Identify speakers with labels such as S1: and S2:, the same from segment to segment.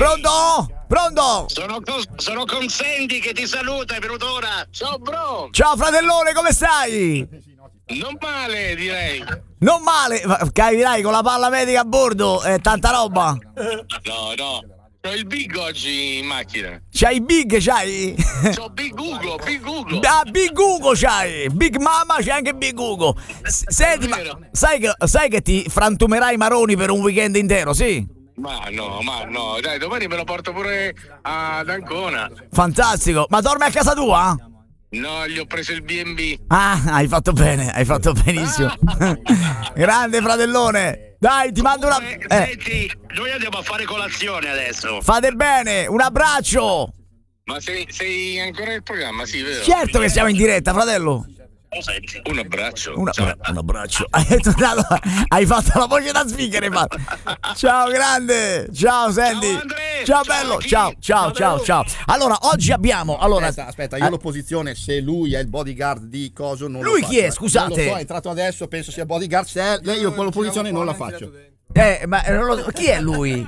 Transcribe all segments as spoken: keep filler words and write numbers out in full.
S1: Pronto? Pronto?
S2: Sono con, sono con Sandy che ti saluta, è venuto ora. Ciao bro.
S1: Ciao fratellone, come stai?
S2: Non male, direi.
S1: Non male, capirai con la palla medica a bordo e tanta roba.
S2: No, no. C'ho il Big oggi in macchina.
S1: C'hai Big, c'hai?
S2: C'ho Big Ugo, Big Ugo.
S1: Ah, Big Ugo c'hai. Big Mama c'è anche Big Ugo. S- Senti, ma sai che, sai che ti frantumerai i maroni per un weekend intero, sì?
S2: Ma no, ma no. Dai, domani me lo porto pure ad Ancona.
S1: Fantastico. Ma dormi a casa tua?
S2: No, gli ho preso il B and B.
S1: Ah, hai fatto bene, hai fatto benissimo. Grande fratellone. Dai, ti mando una...
S2: Eh,
S1: Eh,
S2: senti, noi andiamo a fare colazione adesso.
S1: fate bene, un abbraccio.
S2: Ma sei, sei ancora nel programma, sì, vero?
S1: Certo che siamo in diretta, fratello.
S2: Un abbraccio.
S1: Un,
S2: Ciao.
S1: un abbraccio. Hai, tornato, hai fatto la voce da speaker. Hai fatto. Ciao grande. Ciao Sandy.
S2: Ciao, Andre.
S1: Ciao
S2: Ciao,
S1: bello.
S2: Chi.
S1: Ciao ciao ciao ciao. Allora oggi abbiamo. Allora,
S3: Aspetta, aspetta, io
S1: eh,
S3: l'opposizione, se lui è il bodyguard di coso, non
S1: Lui
S3: lo
S1: chi
S3: faccio,
S1: è,
S3: eh.
S1: scusate?
S3: Non lo so, è entrato adesso, penso sia bodyguard. Se è lei, io con l'opposizione non la faccio.
S1: eh, ma non lo- chi è lui?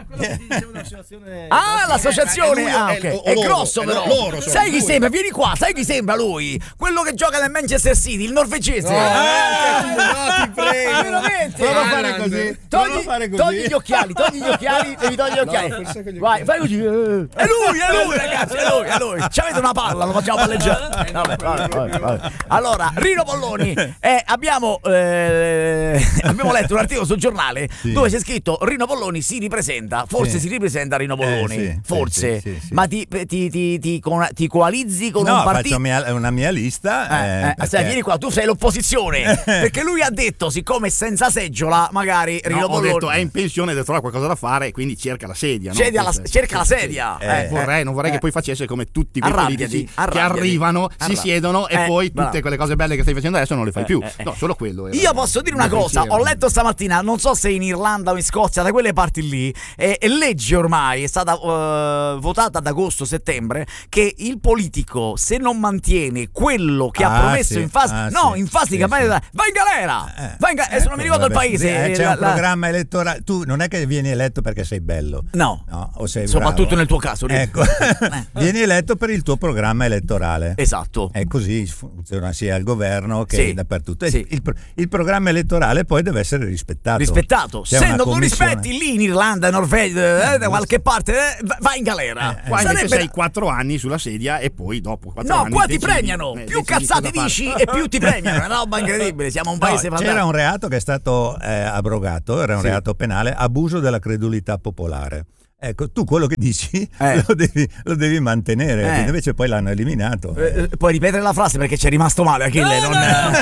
S1: Ah, l'associazione.
S3: Eh, lui
S1: Ah,
S3: è-
S1: ok.
S3: è
S1: È
S3: loro,
S1: grosso
S3: è
S1: però.
S3: loro sono,
S1: Sai chi
S3: lui.
S1: sembra? Vieni qua. Sai chi sembra lui? Quello che gioca nel Manchester City, il norvegese.
S3: No,
S1: Ah,
S3: ti prego.
S1: veramente?
S3: Non lo
S1: Ah,
S3: fare
S1: grande.
S3: così.
S1: Togli,
S3: Non lo fare così.
S1: togli gli occhiali, togli gli occhiali, devi togliere gli occhiali.
S3: forse che gli
S1: Vai, fai così. eh. È lui, è lui, ragazzi, è lui, è lui. Ci avete una palla, lo facciamo palleggiare. Vabbè, vabbè, vabbè, vabbè. Allora, Rino Polloni, eh, abbiamo, eh, abbiamo letto un articolo sul giornale
S4: Sì.
S1: dove c'è scritto Rino Polloni si ripresenta, forse
S4: Sì.
S1: si ripresenta Rino Polloni,
S4: Eh, sì,
S1: forse.
S4: sì, sì, sì, sì.
S1: Ma ti, ti, ti, ti, con- ti coalizzi con
S4: No,
S1: un partito?
S4: faccio mia- una mia lista.
S1: Eh,
S4: eh,
S1: eh,
S4: perché-
S1: sai, vieni qua, tu sei l'opposizione. Perché lui ha detto, siccome è senza seggiola, magari
S3: No,
S1: Rino
S3: ho
S1: Polloni
S3: detto è in pensione, deve trovare qualcosa da fare, quindi cerca la sedia. no?
S1: Cerca la-
S3: Questo è-
S1: cerca la
S3: sì,
S1: sedia.
S3: sì.
S1: Eh,
S3: Eh, vorrei, non vorrei
S1: eh.
S3: che poi facesse come tutti quei
S1: Arrabbiati,
S3: politici che
S1: arrabbiati.
S3: arrivano, si
S1: Arrabbiati.
S3: siedono e
S1: Eh,
S3: poi
S1: bravo.
S3: tutte quelle cose belle che stai facendo adesso non le fai più.
S1: eh, eh.
S3: No, solo quello. era
S1: Io posso dire una
S3: il mio
S1: cosa,
S3: pensiero.
S1: ho letto stamattina, non so se in Irlanda o in Scozia, da quelle parti lì, è, è legge ormai, è stata eh, votata ad agosto-settembre, che il politico, se non mantiene quello che ha
S4: Ah,
S1: promesso
S4: sì,
S1: in fase,
S4: ah,
S1: no,
S4: sì,
S1: in fase di
S4: sì,
S1: campagna,
S4: sì.
S1: va in galera,
S4: Eh.
S1: va in ga- adesso non mi ricordo il
S4: Vabbè,
S1: paese.
S4: eh,
S1: eh,
S4: c'è
S1: la-
S4: un
S1: la-
S4: programma elettorale. Tu non è che vieni eletto perché sei bello.
S1: No,
S4: No, o sei
S1: soprattutto
S4: bravo.
S1: nel tuo caso. Rino.
S4: Ecco, vieni eletto per il tuo programma elettorale.
S1: Esatto.
S4: E così funziona sia al governo che
S1: Sì,
S4: dappertutto. E
S1: sì.
S4: Il, pro- il programma elettorale poi deve essere rispettato.
S1: Rispettato.
S4: C'è
S1: Se
S4: una
S1: non lo
S4: commissione.
S1: rispetti lì in Irlanda, in Norvegia, eh, da qualche parte, eh, va- vai in galera.
S3: Qua invece
S1: Sarebbe-
S3: sei quattro anni sulla sedia e poi dopo quattro
S1: No,
S3: anni
S1: qua ti
S3: decidi-
S1: premiano.
S3: eh,
S1: Più
S3: decidi
S1: cazzate
S3: cosa
S1: dici
S3: fare.
S1: e più ti premiano. È una roba incredibile. Siamo un
S4: No,
S1: paese
S4: c'era
S1: fantastico.
S4: un reato che è stato eh, abrogato, era un
S3: Sì.
S4: reato penale, abuso della credulità popolare. Ecco, tu quello che dici
S1: Eh.
S4: lo, devi, lo devi mantenere,
S1: Eh.
S4: invece poi l'hanno eliminato.
S1: Eh, eh, puoi ripetere la frase perché ci è rimasto male Achille. non...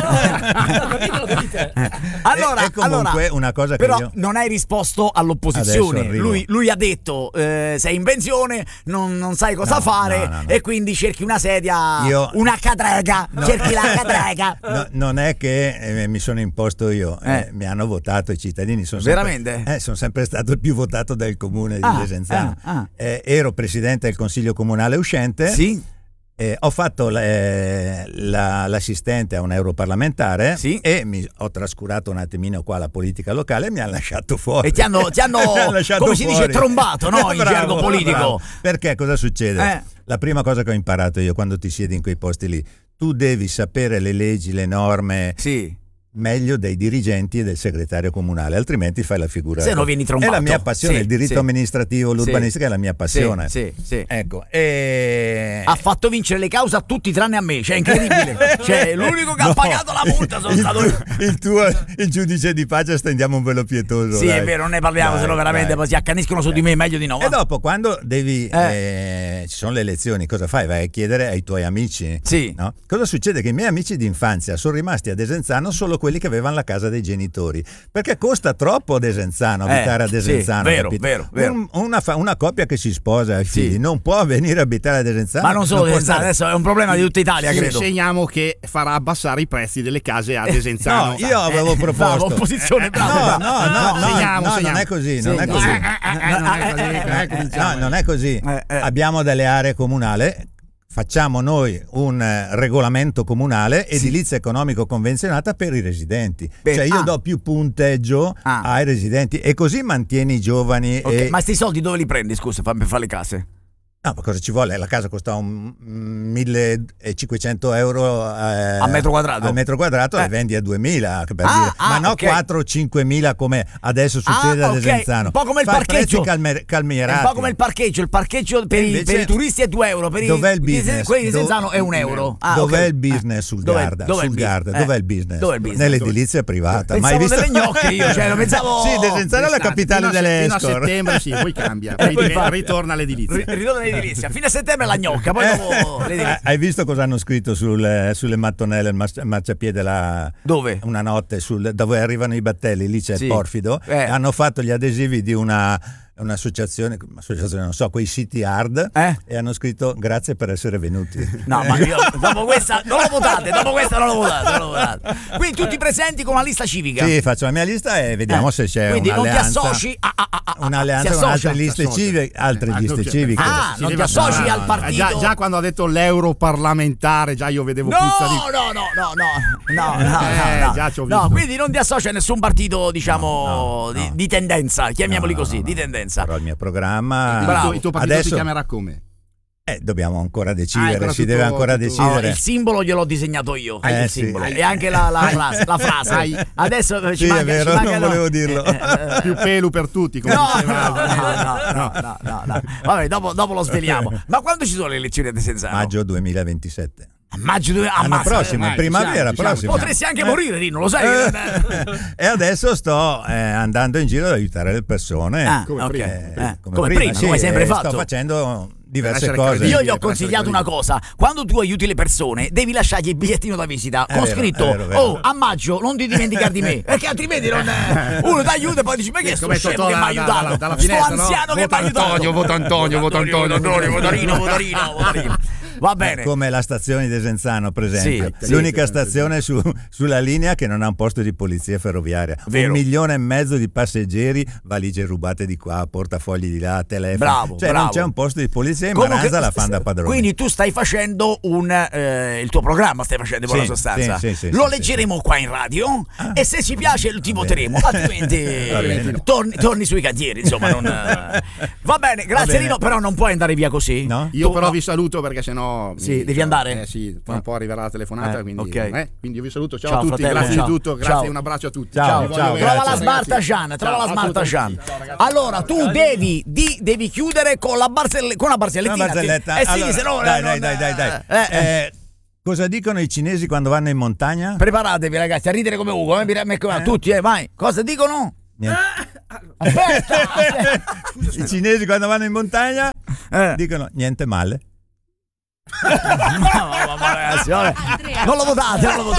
S1: allora,
S4: E- e comunque
S1: allora,
S4: una cosa che
S1: però
S4: io-
S1: non hai risposto all'opposizione.
S4: Adesso arrivo.
S1: Lui, lui ha detto: eh, sei in pensione, non, non sai cosa
S4: No,
S1: fare,
S4: no, no, no.
S1: e quindi cerchi una sedia,
S4: Io-
S1: una cadrega. Cerchi la cadrega.
S4: No, non è che eh, mi sono imposto io, eh,
S1: Eh.
S4: mi hanno votato i cittadini. Sono
S1: Veramente?
S4: Sempre, eh, sono sempre stato il più votato del comune di
S1: Ah,
S4: Desenzano.
S1: ah, ah.
S4: Eh, ero presidente del consiglio comunale uscente.
S1: Sì.
S4: Eh, ho fatto le- la- l'assistente a un europarlamentare
S1: Sì.
S4: e mi ho trascurato un attimino qua la politica locale e mi hanno lasciato fuori.
S1: E ti hanno- ti hanno,
S4: Mi lasciato
S1: come si dice,
S4: fuori.
S1: trombato, no? In
S4: Bravo,
S1: gergo politico.
S4: bravo. Perché cosa succede?
S1: Eh.
S4: La prima cosa che ho imparato io quando ti siedi in quei posti lì, tu devi sapere le leggi, le norme
S1: Sì.
S4: meglio dei dirigenti e del segretario comunale, altrimenti fai la figura.
S1: Se no vieni trombato.
S4: È la mia passione,
S1: Sì,
S4: il diritto
S1: sì.
S4: amministrativo, l'urbanistica è la mia passione.
S1: Sì, sì, sì.
S4: Ecco, e...
S1: Ha fatto vincere le cause a tutti tranne a me, cioè incredibile. Cioè, l'unico che ha
S4: No,
S1: pagato la multa sono
S4: il
S1: stato
S4: tuo-
S1: io.
S4: Il tuo il giudice di pace, stendiamo un velo pietoso.
S1: Sì,
S4: dai.
S1: è vero, non ne parliamo,
S4: Dai,
S1: se no veramente
S4: dai.
S1: poi si accaniscono su di me, meglio di no.
S4: E dopo, quando devi,
S1: Eh.
S4: eh, ci sono le elezioni, cosa fai? Vai a chiedere ai tuoi amici?
S1: Sì.
S4: No? Cosa succede? Che i miei amici di infanzia sono rimasti a Desenzano solo quelli che avevano la casa dei genitori, perché costa troppo a Desenzano,
S1: Eh,
S4: abitare a
S1: sì,
S4: Desenzano.
S1: vero,
S4: capito?
S1: vero, vero.
S4: Un- una, fa- una coppia che si sposa ai
S1: Sì.
S4: figli non può venire a abitare a Desenzano.
S1: Ma non solo
S4: può
S1: Desenzano,
S4: stare-
S1: adesso è un problema di tutta Italia,
S3: Sì,
S1: credo.
S3: Segniamo che farà abbassare i prezzi delle case a Desenzano.
S4: No, io avevo
S1: Eh,
S4: proposto.
S1: bravo, opposizione, bravo,
S4: No,
S1: bravo.
S4: no, no, no,
S3: segniamo,
S4: no, non
S3: segniamo.
S4: è così, non è
S1: Segna.
S4: così.
S3: Eh, eh, eh, non è così, non è così, diciamo.
S4: No, non è così.
S1: Eh, eh.
S4: Abbiamo delle aree comunali. facciamo noi un eh, regolamento comunale,
S1: Sì.
S4: edilizia economico convenzionata per i residenti.
S1: Beh,
S4: Cioè io
S1: ah.
S4: do più punteggio
S1: Ah.
S4: ai residenti e così mantieni i giovani.
S1: Ok,
S4: e...
S1: Ma sti soldi dove li prendi, scusa, fa- per fare le case?
S4: No, ma cosa ci vuole? La casa costa un millecinquecento euro eh,
S1: A metro quadrato?
S4: al metro quadrato
S1: Eh.
S4: e vendi a duemila, che per
S1: Ah,
S4: dire.
S1: ah,
S4: ma no
S1: ok.
S4: quattro cinquemila come adesso succede
S1: Ah,
S4: ad
S1: ok.
S4: Desenzano.
S1: Un po' come il
S4: Fai
S1: parcheggio.
S4: prezzi calmer-
S1: È
S4: calmierati.
S1: un po' come il parcheggio, il parcheggio per,
S4: E
S1: i,
S4: invece-
S1: per i turisti è due euro, per i,
S4: Dov'è il
S1: i-
S4: business?
S1: quelli di
S4: Do-
S1: Desenzano è un euro. Ah,
S4: dov'è
S1: ok.
S4: il business
S1: Eh.
S4: sul
S1: Dov'è-
S4: Garda?
S1: dov'è il
S4: Sul
S1: business?
S4: Garda?
S1: Eh.
S4: Dov'è il business?
S1: Dov'è il business?
S4: Nell'edilizia privata.
S1: Pensavo
S4: Mai visto?
S1: nelle gnocche io, cioè, lo pensavo-
S4: Sì, Desenzano è la capitale
S3: fino a,
S4: delle
S3: fino a
S4: escort.
S3: settembre sì, poi cambia,
S1: E
S3: poi
S1: poi
S3: di-
S1: fa-
S3: ritorna all'edilizia.
S1: Ri- Ritorno all'edilizia. Fino a settembre la gnocca, poi dopo
S4: Eh,
S1: l'edilizia.
S4: hai visto cosa hanno scritto sul- sulle mattonelle, il mas- marciapiede la,
S1: Dove?
S4: una notte sul- dove arrivano i battelli, lì c'è
S1: Sì.
S4: il Porfido,
S1: Eh.
S4: hanno fatto gli adesivi di una un'associazione, associazione, non so, quei siti hard,
S1: Eh?
S4: e hanno scritto grazie per essere venuti.
S1: No, ma io dopo questa non lo votate, dopo questa non lo votate, non lo votate. Quindi tutti presenti con una lista civica.
S4: Sì, faccio la mia lista e vediamo
S1: Eh.
S4: se c'è
S1: Quindi non ti
S4: un'alleanza.
S1: associ a, a, a, a- a-
S4: Un'alleanza
S1: si
S4: con
S1: associa?
S4: altre liste
S3: associa.
S4: civiche, altre
S3: Eh,
S4: liste
S3: anche-
S4: civiche.
S1: Ah,
S3: Si
S1: non ti
S3: deve-
S1: associ
S3: no,
S1: al
S3: no,
S1: partito?
S3: Già, già quando ha detto l'europarlamentare, già io vedevo
S1: No,
S3: puzza di...
S1: no, no, no, no, no, no,
S3: Eh,
S1: no,
S3: già ci ho
S1: no,
S3: visto.
S1: quindi non ti associ a nessun partito, diciamo,
S4: No, no,
S1: di,
S4: no.
S1: di tendenza, chiamiamoli
S4: No, no,
S1: così,
S4: no,
S1: di
S4: no.
S1: tendenza.
S4: Però il mio programma
S3: Il
S1: Bravo.
S3: tuo, il tuo partito
S4: adesso
S3: si chiamerà come?
S4: eh, dobbiamo ancora
S3: Ah,
S4: decidere,
S3: ancora
S4: si
S3: tutto-
S4: deve ancora
S3: tutto-
S4: decidere.
S1: Allora, il simbolo gliel'ho disegnato io,
S4: Eh,
S1: il
S4: sì.
S1: simbolo. E anche la, la frase, la frase.
S3: Hai-
S1: Adesso eh, ci
S4: Sì,
S1: manca,
S4: è vero,
S1: ci manca
S4: non
S1: lo-
S4: volevo dirlo.
S1: eh, eh, eh,
S3: Più pelu per tutti, come
S1: No,
S3: diceva
S1: no, no, no, no, no, no. Vabbè, dopo, dopo lo sveliamo. Ma quando ci sono le elezioni a Desenzano?
S4: Maggio duemilaventisette.
S1: A maggio due
S4: L'anno
S1: ammazza,
S4: prossimo,
S1: eh,
S4: in primavera
S3: diciamo,
S4: prossima.
S1: Potresti anche morire, Rino, lo sai?
S4: e adesso sto eh, andando in giro ad aiutare le persone.
S1: Ah,
S3: come
S1: ok.
S3: prima,
S1: Eh,
S4: come,
S1: come
S4: prima,
S1: prima,
S4: sì,
S1: come hai sempre
S4: eh,
S1: fatto.
S4: Sto facendo diverse
S3: essere
S4: cose.
S3: credibile.
S1: Io gli ho
S3: per essere
S1: consigliato una cosa: quando tu aiuti le persone, devi lasciargli il bigliettino da visita
S4: È
S1: con
S4: vero,
S1: scritto:
S4: è vero, è vero.
S1: oh, a maggio non ti dimenticare di me, perché altrimenti non uno ti aiuta e poi dici: ma che è sto
S3: Come
S1: scemo
S3: Totò
S1: che mi ha
S3: da-
S1: aiutato?
S3: dalla- dalla
S1: Sto
S3: finestra, no?
S1: anziano che mi ha
S3: Vota
S1: aiutato.
S3: Antonio, vota Antonio, vota Antonio,
S1: Antonio, votarino, votarino, votarino. Va bene.
S4: Come la stazione di Desenzano, per esempio.
S1: Sì,
S4: L'unica
S3: sì,
S4: stazione su- sulla linea che non ha un posto di polizia ferroviaria.
S1: Vero.
S4: Un milione e mezzo di passeggeri, valigie rubate di qua, portafogli di là, telefono.
S1: Bravo,
S4: cioè
S1: bravo.
S4: non c'è un posto di polizia, in
S1: Comunque,
S4: Maranza la fanno da padrone.
S1: Quindi tu stai facendo un eh, il tuo programma, stai facendo in buona
S4: Sì,
S1: sostanza.
S4: sì, sì, sì,
S1: Lo
S4: sì,
S1: leggeremo qua in radio e se ci piace ti
S4: Va
S1: voteremo,
S4: bene.
S1: altrimenti
S4: Va bene.
S1: torni, torni sui cantieri, insomma, non, eh. Va bene, grazie
S4: bene.
S1: Rino, però non puoi andare via così.
S4: No?
S3: Io
S1: Tu-
S3: però
S1: no.
S3: vi saluto perché sennò
S1: Sì,
S3: mi-
S1: devi andare?
S3: Eh sì, tra un po' arriverà la telefonata,
S1: Eh,
S3: quindi,
S1: ok.
S3: eh, quindi io vi saluto. Ciao,
S1: Ciao,
S3: a tutti,
S1: fratello,
S3: grazie
S1: ciao.
S3: di tutto, grazie
S1: Ciao.
S3: e un abbraccio a tutti.
S4: Ciao,
S3: Vi voglio
S4: ciao,
S3: bene.
S1: Trova la
S4: grazie,
S1: Smarta
S3: ragazzi.
S1: Shan, trova
S3: Ciao,
S1: la Smarta
S3: assolutamente.
S1: Shan.
S3: Ciao, ragazzi.
S1: Allora, tu devi, di- devi chiudere con la, barzelle- con una barzellettina.
S4: Una barzelletta.
S1: Eh sì,
S4: Allora,
S1: se no
S4: dai,
S1: non-
S4: dai, dai, dai, dai.
S1: eh, eh.
S4: Eh, cosa dicono i cinesi quando vanno in montagna?
S1: Preparatevi ragazzi a ridere come Ugo, eh, mi raccomando, tutti, eh, vai. Cosa dicono?
S4: Niente.
S1: Aspetta, aspetta.
S4: I cinesi quando vanno in montagna
S1: Eh.
S4: dicono niente male.
S1: No, ma- ma- ragazzi, vabbè. Non lo votate, non lo votate.